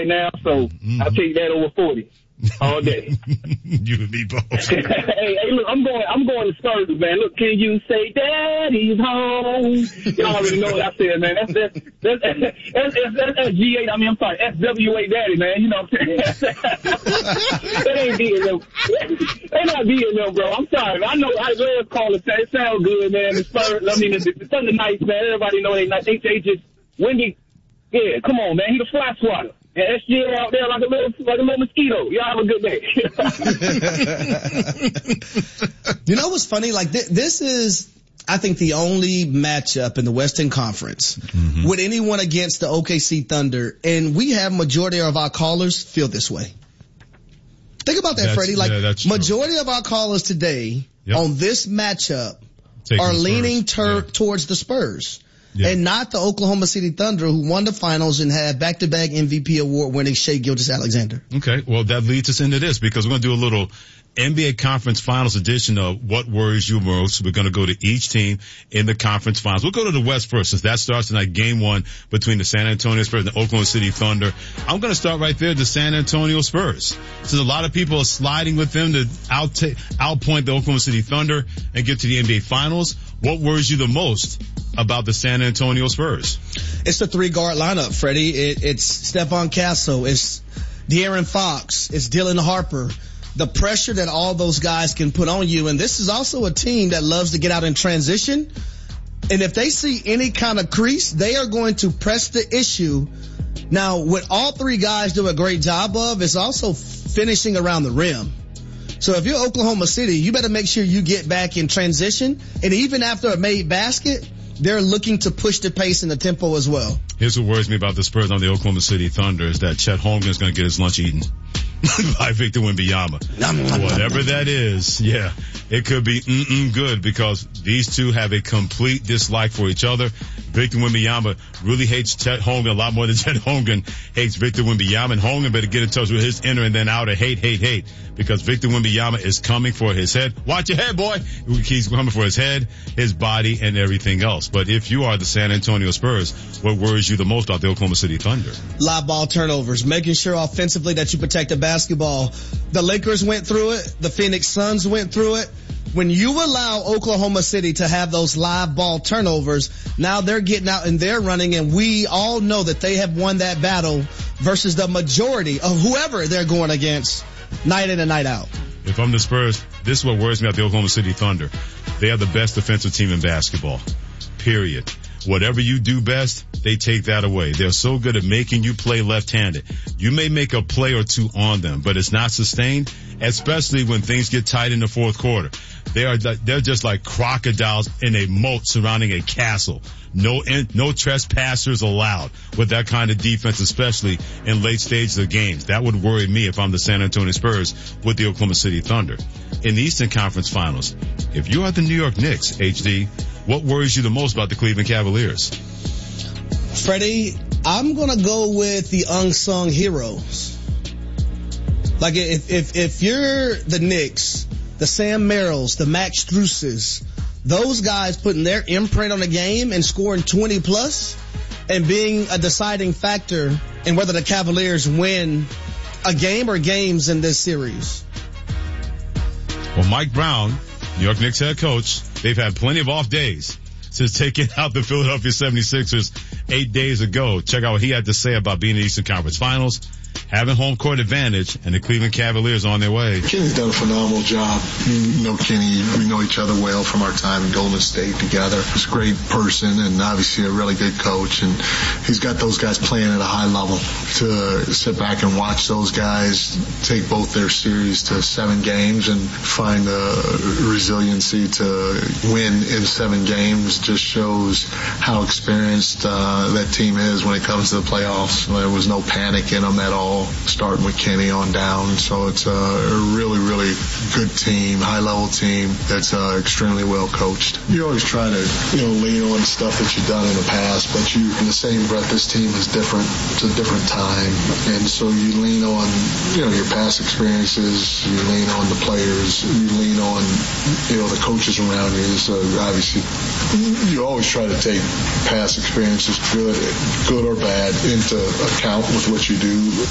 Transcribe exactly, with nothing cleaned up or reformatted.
right now, so mm-hmm. I'll take that over forty. All day. You and me both. hey, hey, look, I'm going. I'm going to Spurs, man. Look, can you say Daddy's home? Y'all already know what I said, man. That's that's that's that's, that's, that's, that's G eight. I mean, I'm sorry, S W A Daddy, man. You know what I'm saying? That ain't D N M. They not D N M, bro. I'm sorry. I know I love call it. It sounds good, man. The Spurs. I mean, the, the Thunder Knights, man. Everybody know they not. They, they just windy. Yeah, come on, man. He the fly swatter. And S G A out there like a little, like a little mosquito. Y'all have a good day. You know what's funny? Like th- this is, I think, the only matchup in the Western Conference mm-hmm. with anyone against the O K C Thunder, and we have majority of our callers feel this way. Think about that, that's, Freddie. Like yeah, majority of our callers today yep. on this matchup Taking are leaning ter- yeah. towards the Spurs. Yeah. And not the Oklahoma City Thunder, who won the finals and had back-to-back M V P award-winning Shai Gilgeous-Alexander. Okay, well, that leads us into this because we're going to do a little N B A Conference Finals edition of What Worries You Most. We're going to go to each team in the Conference Finals. We'll go to the West first, since that starts tonight, game one between the San Antonio Spurs and the Oklahoma City Thunder. I'm going to start right there, the San Antonio Spurs. Since a lot of people are sliding with them to out outpoint the Oklahoma City Thunder and get to the N B A Finals, what worries you the most about the San Antonio Spurs? It's the three-guard lineup, Freddie. It, it's Stephon Castle. It's De'Aaron Fox. It's Dylan Harper. The pressure that all those guys can put on you. And this is also a team that loves to get out in transition. And if they see any kind of crease, they are going to press the issue. Now, what all three guys do a great job of is also finishing around the rim. So if you're Oklahoma City, you better make sure you get back in transition. And even after a made basket, they're looking to push the pace and the tempo as well. Here's what worries me about the Spurs on the Oklahoma City Thunder is that Chet Holmgren is going to get his lunch eaten by Victor Wembanyama. Whatever that is, yeah, it could be mm-mm good because these two have a complete dislike for each other. Victor Wembanyama really hates Chet Holmgren a lot more than Chet Holmgren hates Victor Wembanyama. And Holmgren better get in touch with his inner and then outer hate, hate, hate, because Victor Wembanyama is coming for his head. Watch your head, boy. He's coming for his head, his body, and everything else. But if you are the San Antonio Spurs, what worries you the most about the Oklahoma City Thunder? Live ball turnovers, making sure offensively that you protect the basketball. The Lakers went through it. The Phoenix Suns went through it. When you allow Oklahoma City to have those live ball turnovers, now they're getting out and they're running, and we all know that they have won that battle versus the majority of whoever they're going against night in and night out. If I'm the Spurs, this is what worries me about the Oklahoma City Thunder. They are the best defensive team in basketball. Period. Whatever you do best, they take that away. They're so good at making you play left-handed. You may make a play or two on them, but it's not sustained, especially when things get tight in the fourth quarter. They are, they're just like crocodiles in a moat surrounding a castle. No, no trespassers allowed with that kind of defense, especially in late stages of games. That would worry me if I'm the San Antonio Spurs with the Oklahoma City Thunder. In the Eastern Conference Finals, if you are the New York Knicks, H D, what worries you the most about the Cleveland Cavaliers? Freddie, I'm going to go with the unsung heroes. Like if, if, if you're the Knicks, the Sam Merrills, the Max Struses, those guys putting their imprint on the game and scoring twenty plus and being a deciding factor in whether the Cavaliers win a game or games in this series. Well, Mike Brown, New York Knicks head coach, they've had plenty of off days since taking out the Philadelphia seventy-sixers eight days ago. Check out what he had to say about being in the Eastern Conference Finals, having home court advantage, and the Cleveland Cavaliers on their way. Kenny's done a phenomenal job. You know Kenny, we know each other well from our time in Golden State together. He's a great person and obviously a really good coach, and he's got those guys playing at a high level. To sit back and watch those guys take both their series to seven games and find the resiliency to win in seven games just shows how experienced uh, that team is when it comes to the playoffs. There was no panic in them at all, starting with Kenny on down. So it's a really, really good team, high-level team that's uh, extremely well coached. You always try to, you know, lean on stuff that you've done in the past, but you, in the same breath, this team is different. It's a different time, and so you lean on, you know, your past experiences. You lean on the players. You lean on, you know, the coaches around you. So obviously, you always try to take past experiences, good, good or bad, into account with what you do